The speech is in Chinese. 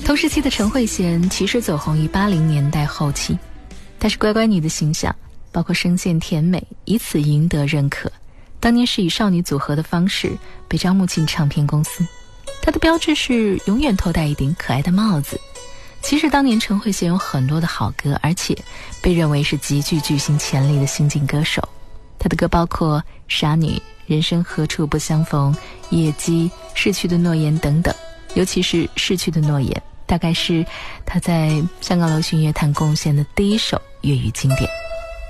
同时期的陈慧娴其实走红于80年代后期，但是乖乖女的形象包括声线甜美，以此赢得认可。当年是以少女组合的方式被招募进唱片公司，她的标志是永远头戴一顶可爱的帽子。其实当年陈慧娴有很多的好歌，而且被认为是极具巨星潜力的新晋歌手。她的歌包括傻女、人生何处不相逢、野鸡、逝去的诺言等等，尤其是逝去的诺言大概是她在香港流行乐坛贡献的第一首粤语经典。